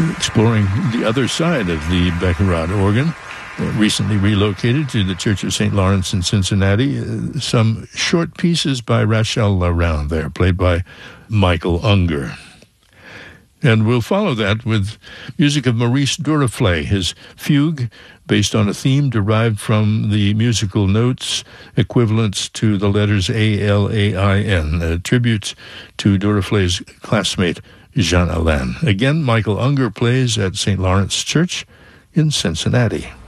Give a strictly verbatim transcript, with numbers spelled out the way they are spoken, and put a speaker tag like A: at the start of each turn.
A: exploring the other side of the Beckerod organ, uh, recently relocated to the Church of Saint Lawrence in Cincinnati. Uh, some short pieces by Rachel Laround there, played by Michael Unger. And we'll follow that with music of Maurice Duruflé, his fugue, based on a theme derived from the musical notes equivalents to the letters A L A I N, a tribute to Duruflé's classmate, Jean Alain. Again, Michael Unger plays at Saint Lawrence Church in Cincinnati.